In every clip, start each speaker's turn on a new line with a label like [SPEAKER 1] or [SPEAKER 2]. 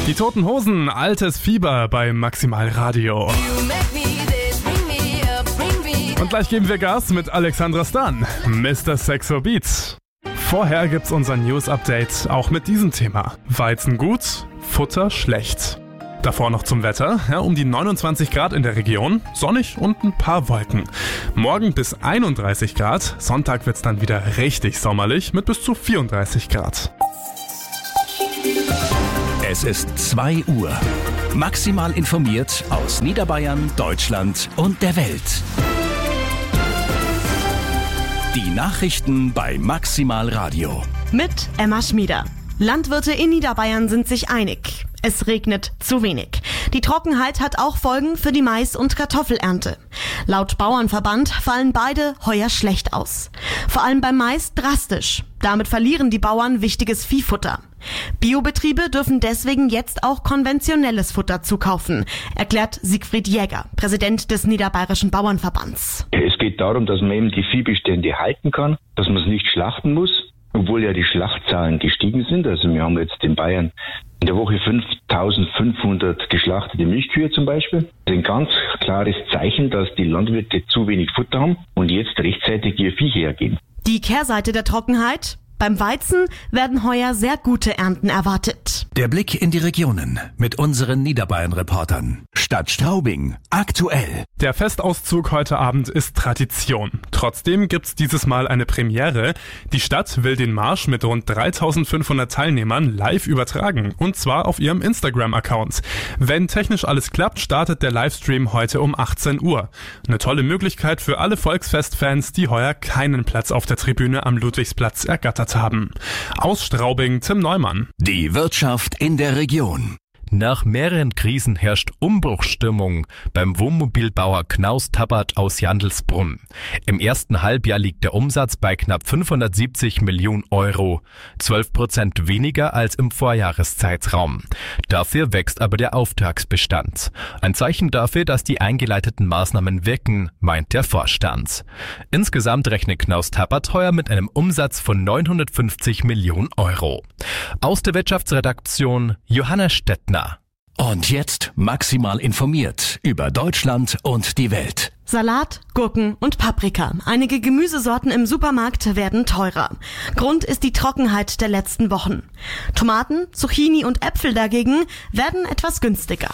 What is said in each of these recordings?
[SPEAKER 1] Die Toten Hosen, altes Fieber bei Maximal Radio. Und gleich geben wir Gas mit Alexandra Stan, Mr. Sexo Beats. Vorher gibt's unser News-Update, auch mit diesem Thema. Weizen gut, Futter schlecht. Davor noch zum Wetter, um die 29 Grad in der Region, sonnig und ein paar Wolken. Morgen bis 31 Grad, Sonntag wird's dann wieder richtig sommerlich mit bis zu 34 Grad.
[SPEAKER 2] Es ist 2 Uhr. Maximal informiert aus Niederbayern, Deutschland und der Welt. Die Nachrichten bei Maximal Radio.
[SPEAKER 3] Mit Emma Schmieder. Landwirte in Niederbayern sind sich einig. Es regnet zu wenig. Die Trockenheit hat auch Folgen für die Mais- und Kartoffelernte. Laut Bauernverband fallen beide heuer schlecht aus. Vor allem beim Mais drastisch. Damit verlieren die Bauern wichtiges Viehfutter. Biobetriebe dürfen deswegen jetzt auch konventionelles Futter zukaufen, erklärt Siegfried Jäger, Präsident des Niederbayerischen Bauernverbands.
[SPEAKER 4] Es geht darum, dass man eben die Viehbestände halten kann, dass man es nicht schlachten muss, obwohl ja die Schlachtzahlen gestiegen sind. Also wir haben jetzt in Bayern in der Woche 5.500 geschlachtete Milchkühe zum Beispiel. Das ist ein ganz klares Zeichen, dass die Landwirte zu wenig Futter haben und jetzt rechtzeitig ihr Vieh hergeben.
[SPEAKER 3] Die Kehrseite der Trockenheit? Beim Weizen werden heuer sehr gute Ernten erwartet.
[SPEAKER 2] Der Blick in die Regionen mit unseren Niederbayern-Reportern. Stadt Straubing, aktuell.
[SPEAKER 1] Der Festauszug heute Abend ist Tradition. Trotzdem gibt's dieses Mal eine Premiere. Die Stadt will den Marsch mit rund 3.500 Teilnehmern live übertragen. Und zwar auf ihrem Instagram-Account. Wenn technisch alles klappt, startet der Livestream heute um 18 Uhr. Eine tolle Möglichkeit für alle Volksfest-Fans, die heuer keinen Platz auf der Tribüne am Ludwigsplatz ergattert haben. Aus Straubing, Tim Neumann.
[SPEAKER 2] Die Wirtschaft in der Region.
[SPEAKER 5] Nach mehreren Krisen herrscht Umbruchsstimmung beim Wohnmobilbauer Knaus Tabbert aus Jandelsbrunn. Im ersten Halbjahr liegt der Umsatz bei knapp 570 Millionen Euro, 12% weniger als im Vorjahreszeitraum. Dafür wächst aber der Auftragsbestand. Ein Zeichen dafür, dass die eingeleiteten Maßnahmen wirken, meint der Vorstand. Insgesamt rechnet Knaus Tabbert heuer mit einem Umsatz von 950 Millionen Euro. Aus der Wirtschaftsredaktion Johanna Stettner.
[SPEAKER 2] Und jetzt maximal informiert über Deutschland und die Welt.
[SPEAKER 3] Salat, Gurken und Paprika. Einige Gemüsesorten im Supermarkt werden teurer. Grund ist die Trockenheit der letzten Wochen. Tomaten, Zucchini und Äpfel dagegen werden etwas günstiger.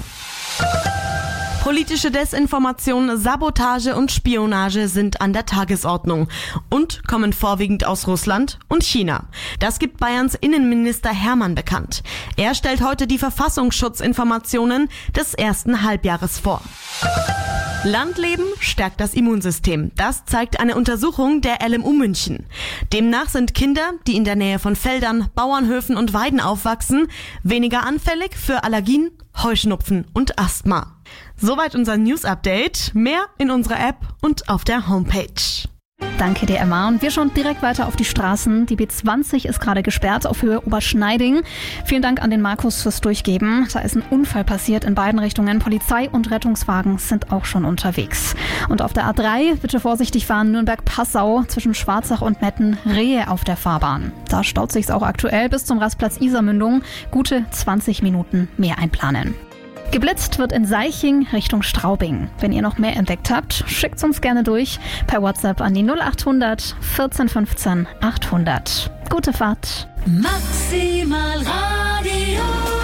[SPEAKER 3] Politische Desinformation, Sabotage und Spionage sind an der Tagesordnung und kommen vorwiegend aus Russland und China. Das gibt Bayerns Innenminister Hermann bekannt. Er stellt heute die Verfassungsschutzinformationen des ersten Halbjahres vor. Landleben stärkt das Immunsystem. Das zeigt eine Untersuchung der LMU München. Demnach sind Kinder, die in der Nähe von Feldern, Bauernhöfen und Weiden aufwachsen, weniger anfällig für Allergien, Heuschnupfen und Asthma. Soweit unser News-Update. Mehr in unserer App und auf der Homepage.
[SPEAKER 6] Danke dir, Emma. Und wir schauen direkt weiter auf die Straßen. Die B20 ist gerade gesperrt auf Höhe Oberschneiding. Vielen Dank an den Markus fürs Durchgeben. Da ist ein Unfall passiert in beiden Richtungen. Polizei und Rettungswagen sind auch schon unterwegs. Und auf der A3 bitte vorsichtig fahren. Nürnberg-Passau zwischen Schwarzach und Metten. Rehe auf der Fahrbahn. Da staut sich's auch aktuell bis zum Rastplatz Isarmündung. Gute 20 Minuten mehr einplanen. Geblitzt wird in Seiching Richtung Straubing. Wenn ihr noch mehr entdeckt habt, schickt's uns gerne durch per WhatsApp an die 0800 14 15 800. Gute Fahrt.
[SPEAKER 7] Maximal Radio.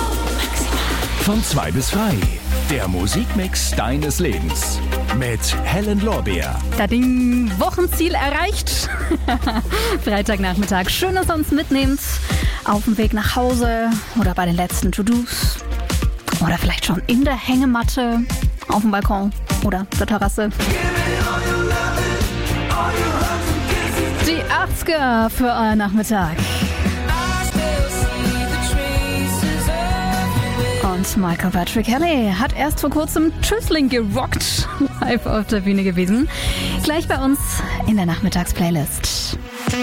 [SPEAKER 2] Von 2 bis 3. Der Musikmix deines Lebens. Mit Helen Lorbeer.
[SPEAKER 6] Dading, Wochenziel erreicht. Freitagnachmittag. Schön, dass ihr uns mitnehmt. Auf dem Weg nach Hause oder bei den letzten To-Dos. Oder vielleicht schon in der Hängematte, auf dem Balkon oder der Terrasse. Die 80er für euren Nachmittag. Und Michael Patrick Kelly hat erst vor kurzem Tschüssling gerockt, live auf der Bühne gewesen. Gleich bei uns in der Nachmittagsplaylist.